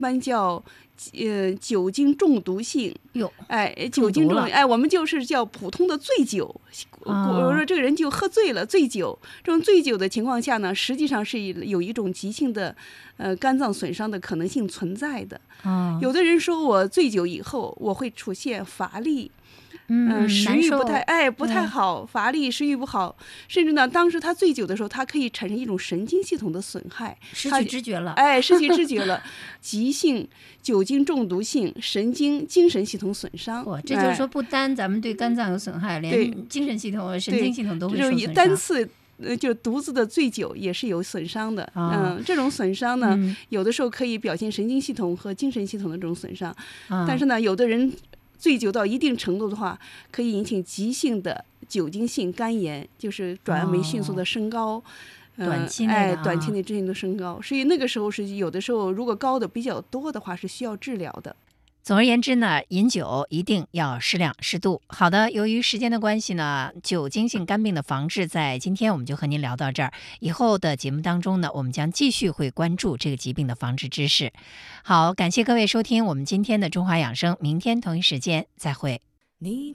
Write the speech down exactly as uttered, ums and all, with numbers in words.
一般叫呃酒精中毒性。 哟， 哎，酒精中毒，哎，我们就是叫普通的醉酒。 哦、 我说这个人就喝醉了，醉酒。这种醉酒的情况下呢，实际上是有一种急性的呃肝脏损伤的可能性存在的。 哦、 有的人说我醉酒以后我会出现乏力。 嗯、 呃，食欲不太哎不太嗯、 好，乏力，食欲不好，甚至呢，当时他醉酒的时候，他可以产生一种神经系统的损害， 失去知觉了， 哎，失去知觉了，急性酒精中毒性神经精神系统损伤。 哇，这就是说，不单咱们对肝脏有损害，哎、连精神系统、神经系统都会受损伤。 单次呃，就独自的醉酒也是有损伤的。 哦、 嗯，这种损伤呢、 嗯， 有的时候可以表现神经系统和精神系统的这种损伤， 哦、 但是呢，有的人醉酒到一定程度的话，可以引起急性的酒精性肝炎，就是转氨酶迅速的升高， 哦呃、短期内哎，短期内之内的升高，所以那个时候是有的时候如果高的比较多的话，是需要治疗的。 总而言之呢，饮酒一定要适量适度。好的，由于时间的关系呢，酒精性肝病的防治在今天我们就和您聊到这儿。以后的节目当中呢，我们将继续会关注这个疾病的防治知识。好，感谢各位收听我们今天的中华养生，明天同一时间再会。你